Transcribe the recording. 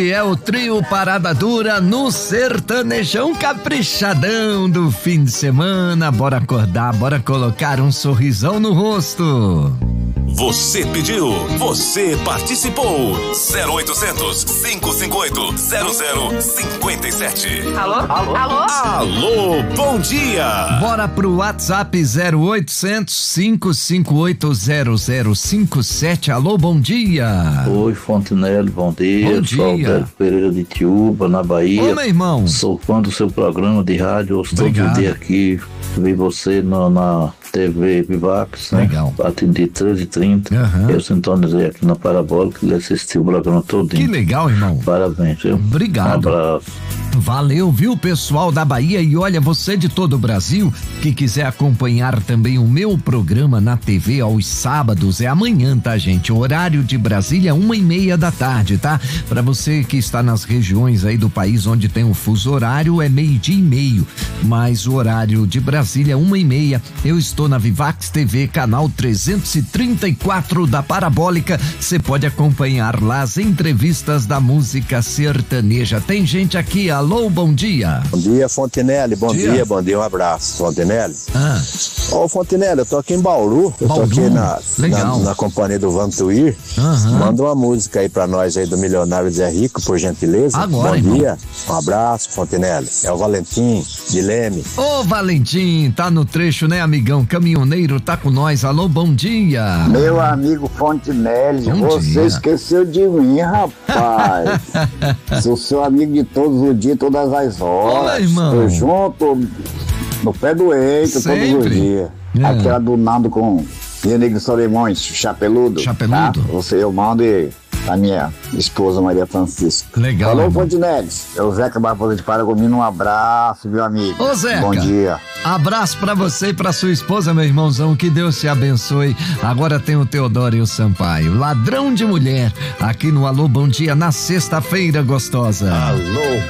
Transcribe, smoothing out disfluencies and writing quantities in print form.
É o trio Parada Dura no sertanejão caprichadão do fim de semana. Bora acordar, bora colocar um sorrisão no rosto. Você pediu, você participou. 0800 558 0057. Alô? Alô? Alô? Alô, bom dia. Bora pro WhatsApp 0800 558 0057. Alô, bom dia. Oi, Fontenelle, bom dia. Bom dia. Sou Alberto Pereira de Tiúba, na Bahia. Ô, meu irmão. Sou fã do seu programa de rádio. Ouço todo dia aqui. Vi você na TV Vivax, né? Legal. Atendi 13h30. Eu sintonizei aqui na Parabólica e assisti o programa todo. Que legal, irmão. Parabéns, viu? Obrigado. Um abraço. Valeu, viu, pessoal da Bahia? E olha, você de todo o Brasil que quiser acompanhar também o meu programa na TV aos sábados, é amanhã, tá, gente? O horário de Brasília, 1:30 da tarde, tá? Pra você que está nas regiões aí do país onde tem o fuso horário, é 12:30, mas o horário de Brasília, 1:30. Eu estou na Vivax TV, canal 334 da Parabólica. Você pode acompanhar lá as entrevistas da música sertaneja. Tem gente aqui, alô, bom dia. Bom dia, Fontenelle, bom dia, um abraço, Fontenelle. Ô, Fontenelle, eu tô aqui em Bauru, eu tô aqui na companhia do Vantuir. Manda uma música aí pra nós aí do Milionário Zé Rico, por gentileza. Agora, bom irmão. dia, um abraço, Fontenelle. É o Valentim, de Leme. Ô, Valentim, tá no trecho, né, amigão? Caminhoneiro tá com nós, alô, bom dia. Meu amigo Fontenelle, você esqueceu de mim, rapaz. Sou seu amigo de todos os dias, todas as horas. Olá, irmão. Tô junto no pé do eito todos os dias. Aquela do Nando com Negro Solimões, Chapeludo. Chapeludo. Tá? Eu mando a minha esposa Maria Francisca. Legal. Alô, Fontenelle. É o Zeca Barbosa de Paragomino, um abraço, meu amigo. Ô, Zeca. Bom dia. Abraço pra você e pra sua esposa, meu irmãozão, que Deus te abençoe. Agora tem o Teodoro e o Sampaio, ladrão de mulher, aqui no Alô Bom Dia, na sexta-feira gostosa. Alô,